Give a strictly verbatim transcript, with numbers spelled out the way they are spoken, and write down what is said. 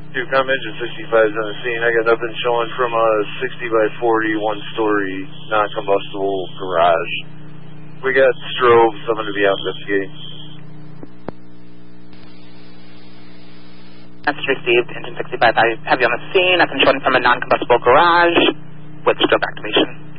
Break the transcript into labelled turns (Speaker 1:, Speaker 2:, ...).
Speaker 1: Two com engine sixty-five is on the scene. I got nothing showing from a sixty by forty, one-story, non-combustible garage. We got strobe, someone to be out investigating.
Speaker 2: That's received, engine sixty-five. I have you on the scene. Nothing showing from a non-combustible garage with strobe activation.